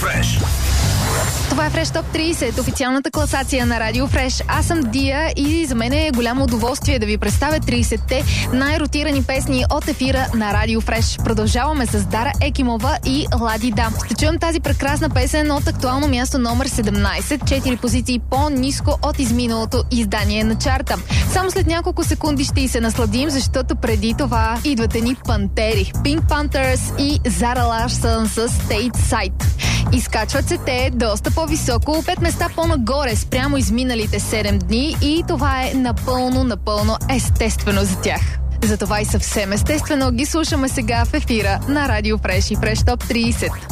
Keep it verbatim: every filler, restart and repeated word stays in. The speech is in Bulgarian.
Fresh. Това е Fresh Top трийсет, официалната класация на Радио Fresh. Аз съм Дия и за мен е голямо удоволствие да ви представя трийсетте най-ротирани песни от ефира на Радио Fresh. Продължаваме с Дара Екимова и Лади Да. Ще чуем тази прекрасна песен от актуално място номер седемнайсет, четири позиции по-ниско от изминалото издание на чарта. Само след няколко секунди ще и се насладим, защото преди това идват ни Пантери, Pink Panthers и Зара Ларсън с Stateside. Изкачват се те доста по-високо, пет места по-нагоре спрямо изминалите седем дни и това е напълно, напълно естествено за тях. Затова и съвсем естествено ги слушаме сега в ефира на Радио Fresh и Fresh Top трийсет.